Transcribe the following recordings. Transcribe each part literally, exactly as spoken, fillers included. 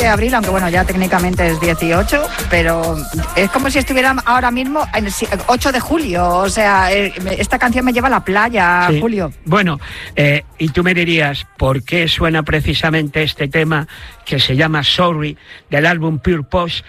de abril, aunque bueno, ya técnicamente es dieciocho, pero es como si estuviera ahora mismo en el ocho de julio, o sea, esta canción me lleva a la playa, sí. Julio. Bueno, eh, y tú me dirías, ¿por qué suena precisamente este tema que se llama Sorry, del álbum Pure Post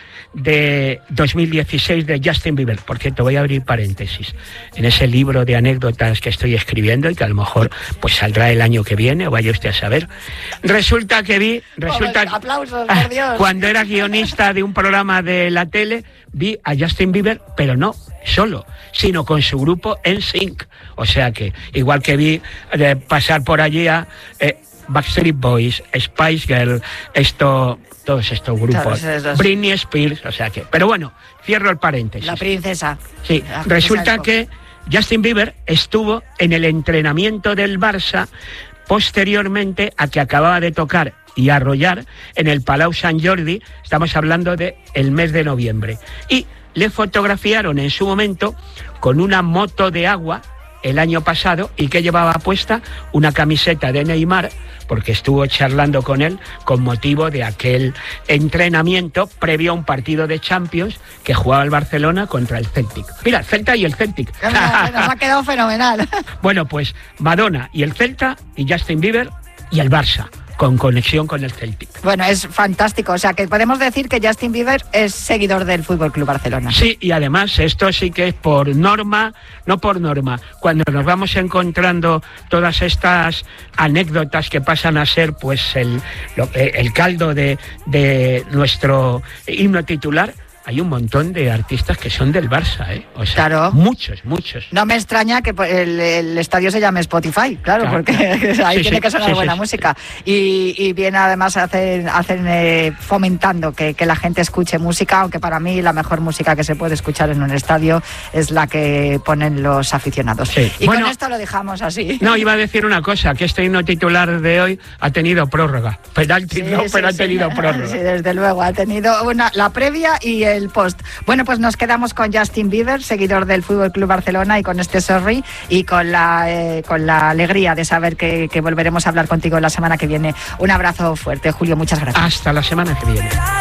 de dos mil dieciséis de Justin Bieber? Por cierto, voy a abrir paréntesis. En ese libro de anécdotas que estoy escribiendo y que a lo mejor pues saldrá el año que viene, o vaya usted a saber. Resulta que vi, resulta oh, aplausos, por Dios. Cuando era guionista de un programa de la tele, vi a Justin Bieber, pero no solo, sino con su grupo N Sync. O sea que, igual que vi eh, pasar por allí a eh, Backstreet Boys, Spice Girl, esto, todos estos grupos, todos Britney Spears, o sea que... Pero bueno, cierro el paréntesis. La princesa. Sí, la resulta princesa que Justin Bieber estuvo en el entrenamiento del Barça posteriormente a que acababa de tocar y arrollar en el Palau Sant Jordi, estamos hablando del mes de noviembre. Y le fotografiaron en su momento con una moto de agua el año pasado, y que llevaba puesta una camiseta de Neymar, porque estuvo charlando con él con motivo de aquel entrenamiento previo a un partido de Champions que jugaba el Barcelona contra el Celtic. Mira, el Celta y el Celtic. Nos ha quedado fenomenal. Bueno, pues Madonna y el Celta, y Justin Bieber y el Barça, con conexión con el Celtic. Bueno, es fantástico, o sea que podemos decir que Justin Bieber es seguidor del F C Barcelona. Sí, y además esto sí que es por norma, no por norma. Cuando nos vamos encontrando todas estas anécdotas que pasan a ser pues el, lo, el caldo de, de nuestro himno titular, hay un montón de artistas que son del Barça, ¿eh? O sea, claro. muchos, muchos. No me extraña que el, el estadio se llame Spotify, claro, claro porque claro. ahí sí, tiene sí, que sonar sí, buena sí, música. Sí. Y, y viene además hacen, hacen eh, fomentando que, que la gente escuche música, aunque para mí la mejor música que se puede escuchar en un estadio es la que ponen los aficionados. Sí. Y bueno, con esto lo dejamos así. No, iba a decir una cosa, que este himno titular de hoy ha tenido prórroga. Penalti sí, no, sí, pero sí, ha tenido sí. prórroga. Sí, desde luego, ha tenido una, la previa y el post. Bueno, pues nos quedamos con Justin Bieber, seguidor del F C Barcelona, y con este Sorry, y con la eh, con la alegría de saber que, que volveremos a hablar contigo la semana que viene. Un abrazo fuerte, Julio, muchas gracias. Hasta la semana que viene.